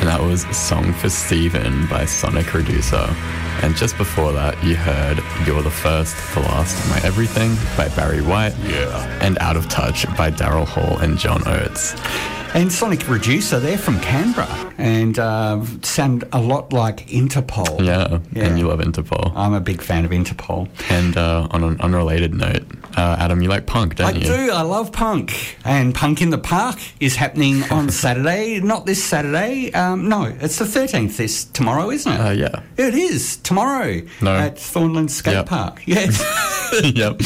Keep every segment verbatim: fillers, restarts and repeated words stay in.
And that was Song for Steven by Sonic Reducer. And just before that, you heard You're the First, the Last, My Everything by Barry White. Yeah. And Out of Touch by Daryl Hall and John Oates. And Sonic Reducer, they're from Canberra and uh, sound a lot like Interpol. Yeah, Yeah. and you love Interpol. I'm a big fan of Interpol. And uh, on an unrelated note, uh, Adam, you like punk, don't I you? do. I love punk. And Punk in the Park is happening on Saturday. Not this Saturday. Um, no, it's the thirteenth this tomorrow, isn't it? Uh, yeah. It is tomorrow No. at Thornland Skate Yep. Park. Yes. Yep.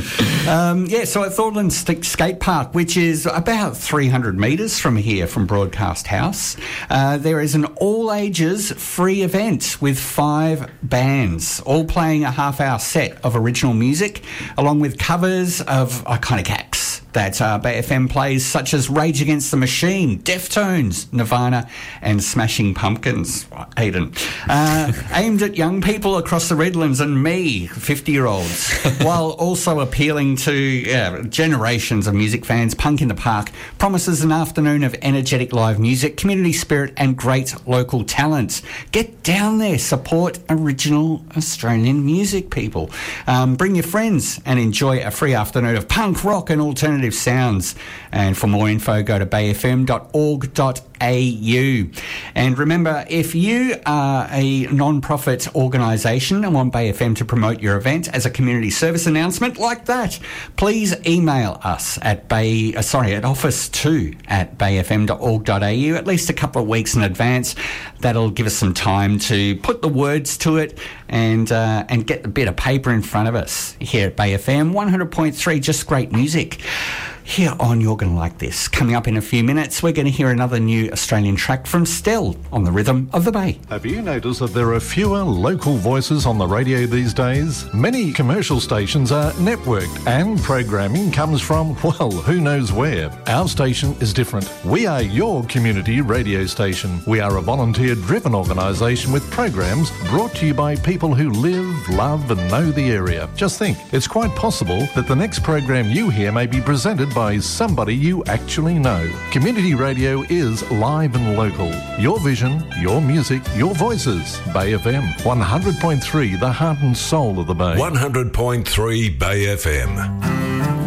um, yeah, so at Thornland St- Skate Park, which is about three hundred metres from here, from Broadcast House, uh, there is an all-ages free event with five bands, all playing a half-hour set of original music, along with covers of iconic acts that uh, Bay F M plays, such as Rage Against the Machine, Deftones, Nirvana, and Smashing Pumpkins. Aidan. Uh, aimed at young people across the Redlands and me, fifty-year-olds, while also appealing to yeah, generations of music fans. Punk in the Park promises an afternoon of energetic live music, community spirit, and great local talent. Get down there, support original Australian music, people. Um, bring your friends and enjoy a free afternoon of punk, rock, and alternative sounds. And for more info, go to bay f m dot org dot a u. And remember, if you are a non-profit organisation and want Bay F M to promote your event as a community service announcement like that, please email us at bay uh, sorry at office two at bay f m dot org dot a u at least a couple of weeks in advance. That'll give us some time to put the words to it and uh, and get a bit of paper in front of us here at Bay F M one hundred point three. Just great music. Here on You're Gonna Like This. Coming up in a few minutes, we're going to hear another new Australian track from Stell on the Rhythm of the Bay. Have you noticed that there are fewer local voices on the radio these days? Many commercial stations are networked and programming comes from, well, who knows where. Our station is different. We are your community radio station. We are a volunteer-driven organisation with programs brought to you by people who live, love and know the area. Just think, it's quite possible that the next program you hear may be presented by somebody you actually know. Community radio is live and local. Your vision, your music, your voices. Bay F M, one hundred point three, the heart and soul of the Bay. one hundred point three Bay F M.